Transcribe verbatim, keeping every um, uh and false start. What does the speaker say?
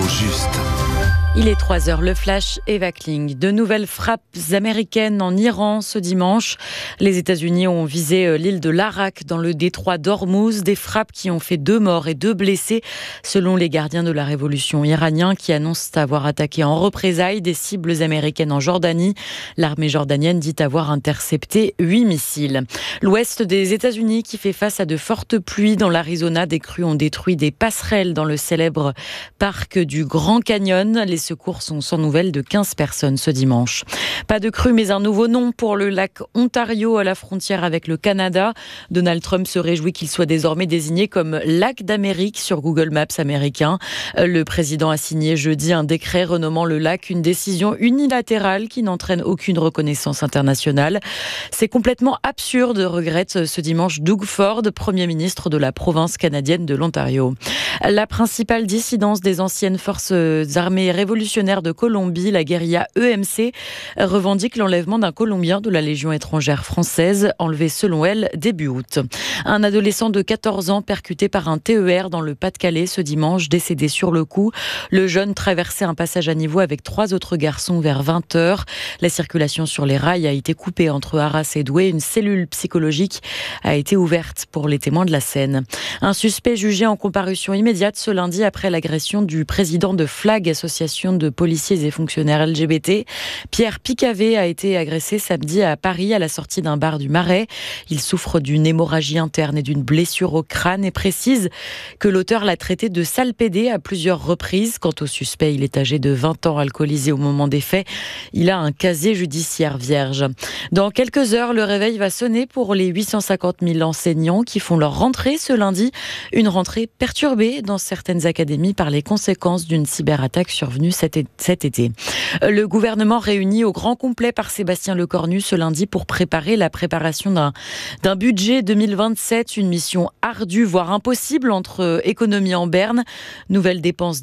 juste. Il est trois heures, le flash Eva Kling. De nouvelles frappes américaines en Iran ce dimanche. Les États-Unis ont visé l'île de l'Arak dans le détroit d'Ormuz. Des frappes qui ont fait deux morts et deux blessés, selon les gardiens de la révolution iraniens qui annoncent avoir attaqué en représailles des cibles américaines en Jordanie. L'armée jordanienne dit avoir intercepté huit missiles. L'ouest des États-Unis qui fait face à de fortes pluies dans l'Arizona. Des crues ont détruit des passerelles dans le célèbre parc du Grand Canyon. Les secours sont sans nouvelles de quinze personnes ce dimanche. Pas de crue, mais un nouveau nom pour le lac Ontario à la frontière avec le Canada. Donald Trump se réjouit qu'il soit désormais désigné comme lac d'Amérique sur Google Maps américain. Le président a signé jeudi un décret renommant le lac, une décision unilatérale qui n'entraîne aucune reconnaissance internationale. C'est complètement absurde, regrette ce dimanche Doug Ford, premier ministre de la province canadienne de l'Ontario. La principale dissidence des anciennes forces armées révolutionnaires de Colombie, la guérilla E M C, revendique l'enlèvement d'un Colombien de la Légion étrangère française, enlevé selon elle début août. Un adolescent de quatorze ans percuté par un T E R dans le Pas-de-Calais ce dimanche, décédé sur le coup. Le jeune traversait un passage à niveau avec trois autres garçons vers vingt heures. La circulation sur les rails a été coupée entre Arras et Douai. Une cellule psychologique a été ouverte pour les témoins de la scène. Un suspect jugé en comparution immédiate ce lundi après l'agression du président de Flag, association de policiers et fonctionnaires L G B T. Pierre Picavet a été agressé samedi à Paris à la sortie d'un bar du Marais. Il souffre d'une hémorragie interne et d'une blessure au crâne et précise que l'auteur l'a traité de sale pédé à plusieurs reprises. Quant au suspect, il est âgé de vingt ans, alcoolisé au moment des faits. Il a un casier judiciaire vierge. Dans quelques heures, le réveil va sonner pour les huit cent cinquante mille enseignants qui font leur rentrée ce lundi. Une rentrée perturbée dans certaines académies par les conséquences d'une cyberattaque survenue cet été. Le gouvernement réuni au grand complet par Sébastien Lecornu ce lundi pour préparer la préparation d'un, d'un budget deux mille vingt-sept, une mission ardue, voire impossible entre économie en berne, nouvelles dépenses